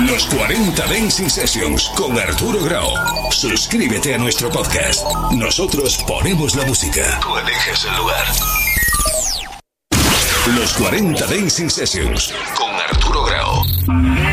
Los 40 Dancing Sessions con Arturo Grau. Suscríbete a nuestro podcast. Nosotros ponemos la música. Tú eliges el lugar. Los 40 Dancing Sessions con Arturo Grau.